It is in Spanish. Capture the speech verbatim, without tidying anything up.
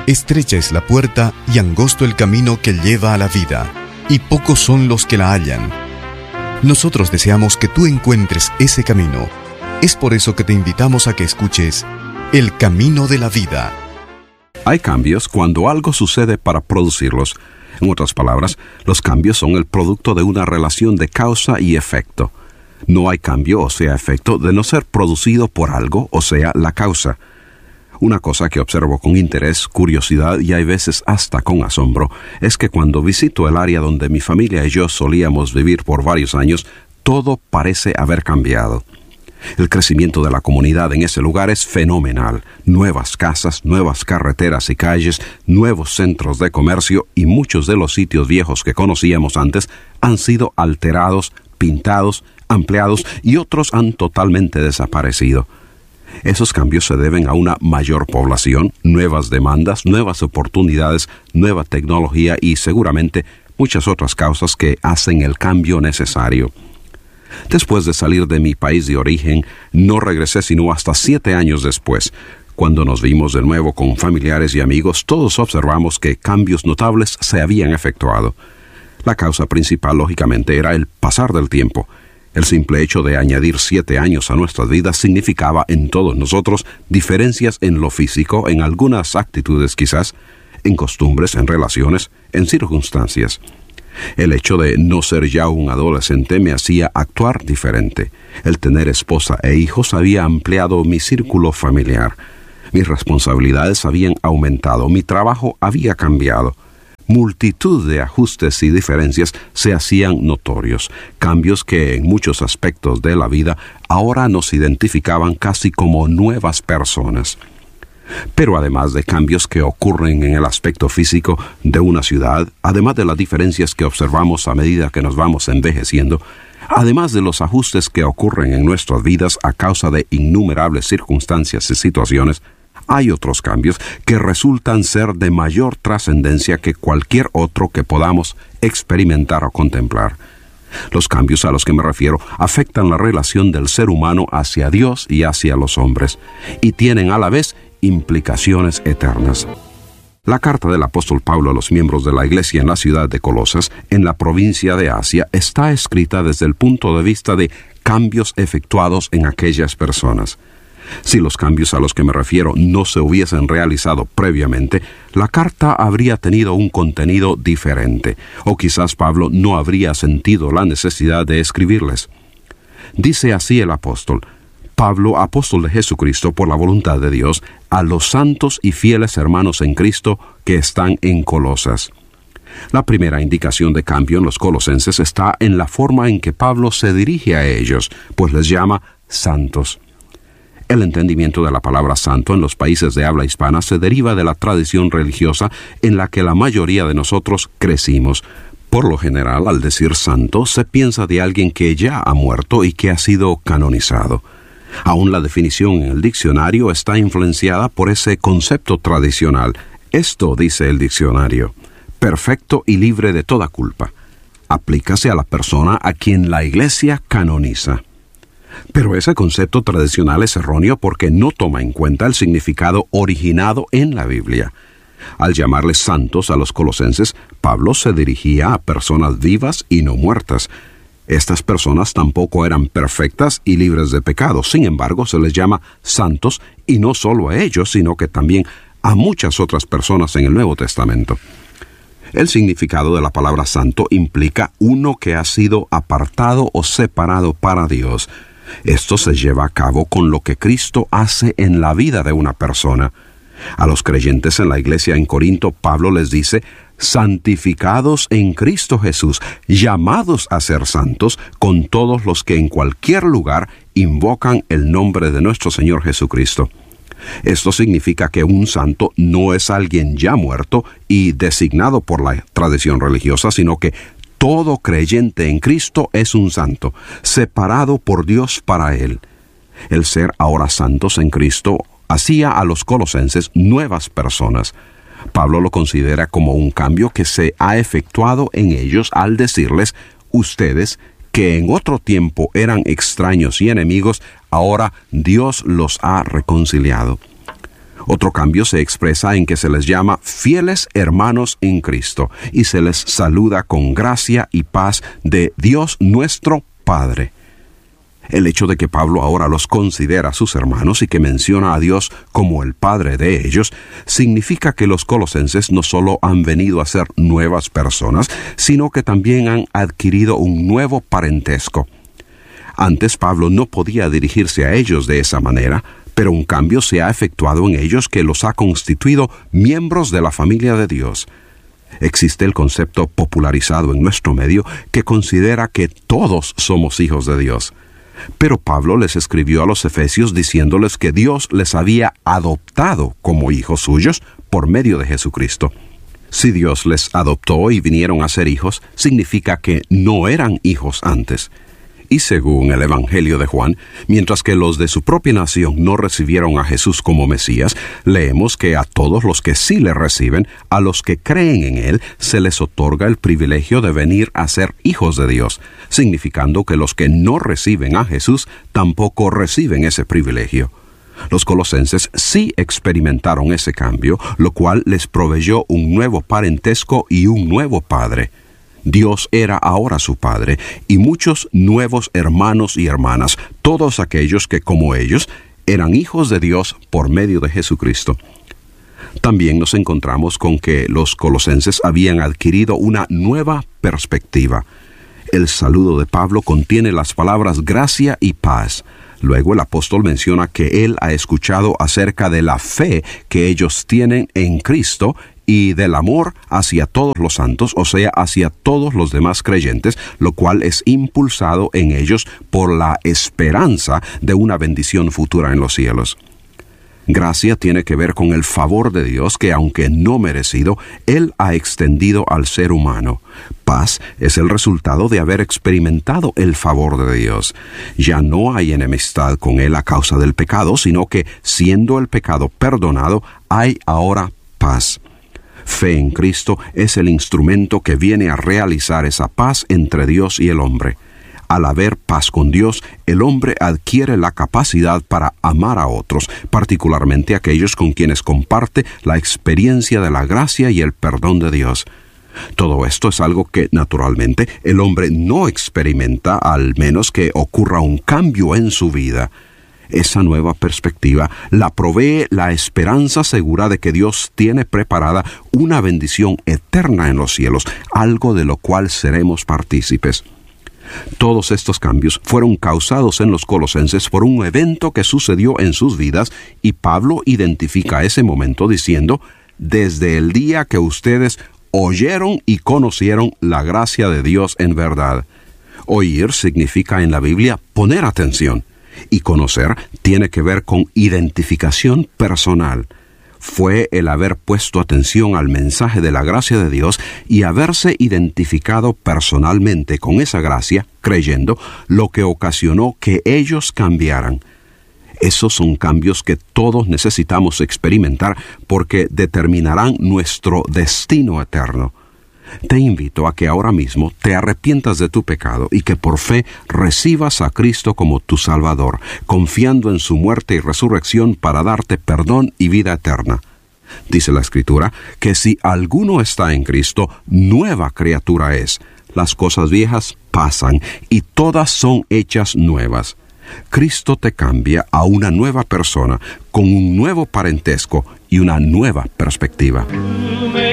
Estrecha es la puerta y angosto el camino que lleva a la vida, y pocos son los que la hallan. Nosotros deseamos que tú encuentres ese camino. Es por eso que te invitamos a que escuches El Camino de la Vida. Hay cambios cuando algo sucede para producirlos. En otras palabras, los cambios son el producto de una relación de causa y efecto. No hay cambio, o sea, efecto, de no ser producido por algo, o sea, la causa. Una cosa que observo con interés, curiosidad y hay veces hasta con asombro, es que cuando visito el área donde mi familia y yo solíamos vivir por varios años, todo parece haber cambiado. El crecimiento de la comunidad en ese lugar es fenomenal. Nuevas casas, nuevas carreteras y calles, nuevos centros de comercio y muchos de los sitios viejos que conocíamos antes han sido alterados, pintados, ampliados y otros han totalmente desaparecido. Esos cambios se deben a una mayor población, nuevas demandas, nuevas oportunidades, nueva tecnología y seguramente muchas otras causas que hacen el cambio necesario. Después de salir de mi país de origen, no regresé sino hasta siete años después. Cuando nos vimos de nuevo con familiares y amigos, todos observamos que cambios notables se habían efectuado. La causa principal, lógicamente, era el pasar del tiempo. El simple hecho de añadir siete años a nuestras vidas significaba en todos nosotros diferencias en lo físico, en algunas actitudes quizás, en costumbres, en relaciones, en circunstancias. El hecho de no ser ya un adolescente me hacía actuar diferente. El tener esposa e hijos había ampliado mi círculo familiar. Mis responsabilidades habían aumentado, mi trabajo había cambiado. Multitud de ajustes y diferencias se hacían notorios, cambios que en muchos aspectos de la vida ahora nos identificaban casi como nuevas personas. Pero además de cambios que ocurren en el aspecto físico de una ciudad, además de las diferencias que observamos a medida que nos vamos envejeciendo, además de los ajustes que ocurren en nuestras vidas a causa de innumerables circunstancias y situaciones, hay otros cambios que resultan ser de mayor trascendencia que cualquier otro que podamos experimentar o contemplar. Los cambios a los que me refiero afectan la relación del ser humano hacia Dios y hacia los hombres, y tienen a la vez implicaciones eternas. La carta del apóstol Pablo a los miembros de la iglesia en la ciudad de Colosas, en la provincia de Asia, está escrita desde el punto de vista de cambios efectuados en aquellas personas. Si los cambios a los que me refiero no se hubiesen realizado previamente, la carta habría tenido un contenido diferente, o quizás Pablo no habría sentido la necesidad de escribirles. Dice así el apóstol: Pablo, apóstol de Jesucristo por la voluntad de Dios, a los santos y fieles hermanos en Cristo que están en Colosas. La primera indicación de cambio en los colosenses está en la forma en que Pablo se dirige a ellos, pues les llama santos. El entendimiento de la palabra santo en los países de habla hispana se deriva de la tradición religiosa en la que la mayoría de nosotros crecimos. Por lo general, al decir santo, se piensa de alguien que ya ha muerto y que ha sido canonizado. Aún la definición en el diccionario está influenciada por ese concepto tradicional. Esto, dice el diccionario, perfecto y libre de toda culpa. Aplícase a la persona a quien la Iglesia canoniza. Pero ese concepto tradicional es erróneo porque no toma en cuenta el significado originado en la Biblia. Al llamarles santos a los colosenses, Pablo se dirigía a personas vivas y no muertas. Estas personas tampoco eran perfectas y libres de pecado. Sin embargo, se les llama santos, y no solo a ellos, sino que también a muchas otras personas en el Nuevo Testamento. El significado de la palabra santo implica uno que ha sido apartado o separado para Dios. Esto se lleva a cabo con lo que Cristo hace en la vida de una persona. A los creyentes en la iglesia en Corinto, Pablo les dice: santificados en Cristo Jesús, llamados a ser santos con todos los que en cualquier lugar invocan el nombre de nuestro Señor Jesucristo. Esto significa que un santo no es alguien ya muerto y designado por la tradición religiosa, sino que todo creyente en Cristo es un santo, separado por Dios para Él. El ser ahora santos en Cristo hacía a los colosenses nuevas personas. Pablo lo considera como un cambio que se ha efectuado en ellos al decirles: ustedes, que en otro tiempo eran extraños y enemigos, ahora Dios los ha reconciliado. Otro cambio se expresa en que se les llama fieles hermanos en Cristo y se les saluda con gracia y paz de Dios nuestro Padre. El hecho de que Pablo ahora los considera sus hermanos y que menciona a Dios como el Padre de ellos, significa que los colosenses no solo han venido a ser nuevas personas, sino que también han adquirido un nuevo parentesco. Antes Pablo no podía dirigirse a ellos de esa manera, pero un cambio se ha efectuado en ellos que los ha constituido miembros de la familia de Dios. Existe el concepto popularizado en nuestro medio que considera que todos somos hijos de Dios. Pero Pablo les escribió a los efesios diciéndoles que Dios les había adoptado como hijos suyos por medio de Jesucristo. Si Dios les adoptó y vinieron a ser hijos, significa que no eran hijos antes. Y según el Evangelio de Juan, mientras que los de su propia nación no recibieron a Jesús como Mesías, leemos que a todos los que sí le reciben, a los que creen en Él, se les otorga el privilegio de venir a ser hijos de Dios, significando que los que no reciben a Jesús tampoco reciben ese privilegio. Los colosenses sí experimentaron ese cambio, lo cual les proveyó un nuevo parentesco y un nuevo padre. Dios era ahora su Padre, y muchos nuevos hermanos y hermanas, todos aquellos que, como ellos, eran hijos de Dios por medio de Jesucristo. También nos encontramos con que los colosenses habían adquirido una nueva perspectiva. El saludo de Pablo contiene las palabras gracia y paz. Luego el apóstol menciona que él ha escuchado acerca de la fe que ellos tienen en Cristo y del amor hacia todos los santos, o sea, hacia todos los demás creyentes, lo cual es impulsado en ellos por la esperanza de una bendición futura en los cielos. Gracia tiene que ver con el favor de Dios que, aunque no merecido, Él ha extendido al ser humano. Paz es el resultado de haber experimentado el favor de Dios. Ya no hay enemistad con Él a causa del pecado, sino que, siendo el pecado perdonado, hay ahora paz. Fe en Cristo es el instrumento que viene a realizar esa paz entre Dios y el hombre. Al haber paz con Dios, el hombre adquiere la capacidad para amar a otros, particularmente aquellos con quienes comparte la experiencia de la gracia y el perdón de Dios. Todo esto es algo que, naturalmente, el hombre no experimenta al menos que ocurra un cambio en su vida. Esa nueva perspectiva la provee la esperanza segura de que Dios tiene preparada una bendición eterna en los cielos, algo de lo cual seremos partícipes. Todos estos cambios fueron causados en los colosenses por un evento que sucedió en sus vidas, y Pablo identifica ese momento diciendo: desde el día que ustedes oyeron y conocieron la gracia de Dios en verdad. Oír significa en la Biblia poner atención, y conocer tiene que ver con identificación personal. Fue el haber puesto atención al mensaje de la gracia de Dios y haberse identificado personalmente con esa gracia, creyendo, lo que ocasionó que ellos cambiaran. Esos son cambios que todos necesitamos experimentar porque determinarán nuestro destino eterno. Te invito a que ahora mismo te arrepientas de tu pecado y que por fe recibas a Cristo como tu Salvador, confiando en su muerte y resurrección para darte perdón y vida eterna. Dice la Escritura que si alguno está en Cristo, nueva criatura es. Las cosas viejas pasan y todas son hechas nuevas. Cristo te cambia a una nueva persona, con un nuevo parentesco y una nueva perspectiva.